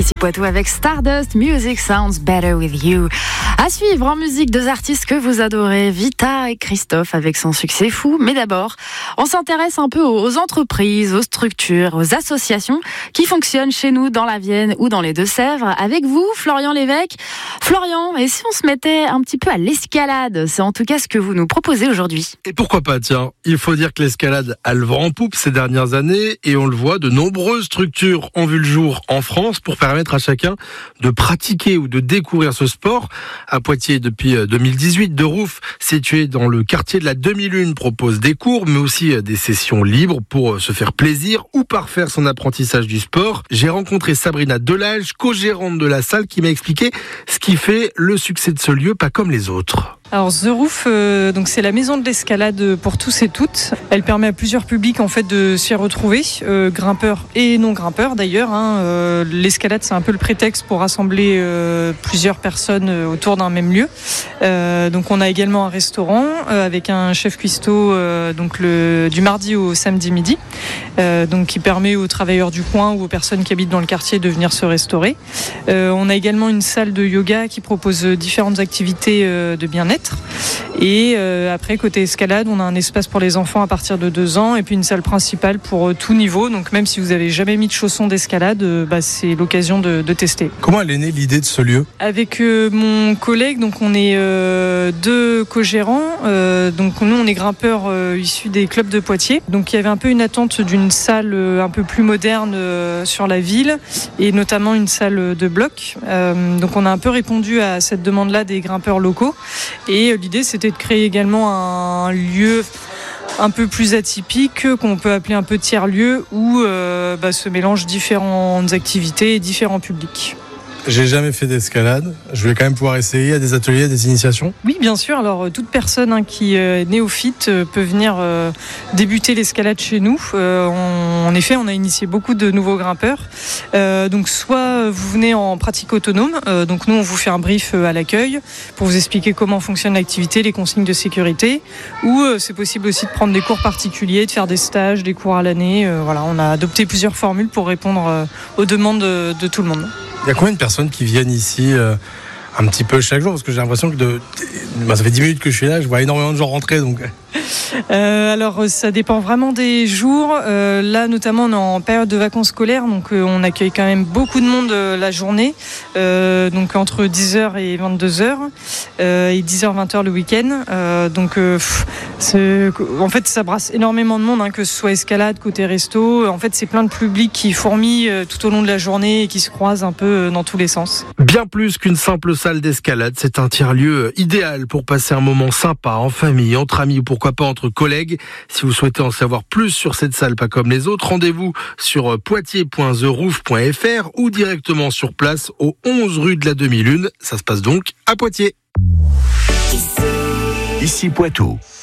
Ici Poitou avec Stardust, Music Sounds Better With You. À suivre en musique, deux artistes que vous adorez, Vita et Christophe avec son succès fou. Mais d'abord, on s'intéresse un peu aux entreprises, aux structures, aux associations qui fonctionnent chez nous dans la Vienne ou dans les Deux-Sèvres. Avec vous, Florian Lévesque. Florian, et si on se mettait un petit peu à l'escalade? C'est en tout cas ce que vous nous proposez aujourd'hui. Et pourquoi pas, tiens. Il faut dire que l'escalade a le vent en poupe ces dernières années et on le voit, de nombreuses structures ont vu le jour en France pour permettre à chacun de pratiquer ou de découvrir ce sport. À Poitiers, depuis 2018, De Roof, situé dans le quartier de la Demi-Lune, propose des cours, mais aussi des sessions libres pour se faire plaisir ou parfaire son apprentissage du sport. J'ai rencontré Sabrina Delage, co-gérante de la salle, qui m'a expliqué ce qui fait le succès de ce lieu, pas comme les autres. Alors The Roof, donc c'est la maison de l'escalade pour tous et toutes. Elle permet à plusieurs publics en fait de s'y retrouver, grimpeurs et non grimpeurs d'ailleurs. L'escalade, c'est un peu le prétexte pour rassembler plusieurs personnes autour d'un même lieu. Donc on a également un restaurant avec un chef cuistot du mardi au samedi midi, donc qui permet aux travailleurs du coin ou aux personnes qui habitent dans le quartier de venir se restaurer. On a également une salle de yoga qui propose différentes activités de bien-être. Et après, côté escalade, on a un espace pour les enfants à partir de 2 ans et puis une salle principale pour tout niveau. Donc même si vous n'avez jamais mis de chaussons d'escalade, c'est l'occasion de tester. Comment elle est née l'idée de ce lieu ? Avec mon collègue, donc on est 2 co-gérants. Donc nous, on est grimpeurs issus des clubs de Poitiers. Donc il y avait un peu une attente d'une salle un peu plus moderne sur la ville et notamment une salle de bloc. Donc on a un peu répondu à cette demande-là des grimpeurs locaux. Et l'idée, c'était de créer également un lieu un peu plus atypique, qu'on peut appeler un peu tiers-lieu, où se mélangent différentes activités et différents publics. J'ai jamais fait d'escalade. Je vais quand même pouvoir essayer. Il y a des ateliers, des initiations ? Oui, bien sûr. Alors, toute personne qui est néophyte peut venir débuter l'escalade chez nous. En effet, on a initié beaucoup de nouveaux grimpeurs. Donc, soit vous venez en pratique autonome. Donc, nous, on vous fait un brief à l'accueil pour vous expliquer comment fonctionne l'activité, les consignes de sécurité. Ou c'est possible aussi de prendre des cours particuliers, de faire des stages, des cours à l'année. On a adopté plusieurs formules pour répondre aux demandes de tout le monde. Il y a combien de personnes qui viennent ici un petit peu chaque jour ? Parce que j'ai l'impression que ça fait 10 minutes que je suis là, je vois énormément de gens rentrer. Donc... Alors ça dépend vraiment des jours. Là notamment on est en période de vacances scolaires, donc on accueille quand même beaucoup de monde la journée, donc entre 10h et 22h et 10h-20h le week-end. En fait ça brasse énormément de monde, que ce soit escalade, côté resto. En fait c'est plein de publics qui fourmillent tout au long de la journée et qui se croisent un peu dans tous les sens. Bien plus qu'une simple salle d'escalade, c'est un tiers-lieu idéal pour passer un moment sympa en famille, entre amis ou pourquoi pas entre collègues. Si vous souhaitez en savoir plus sur cette salle pas comme les autres, rendez-vous sur poitiers.theroof.fr ou directement sur place au 11 rue de la Demi-Lune. Ça se passe donc à Poitiers. Ici Poitou.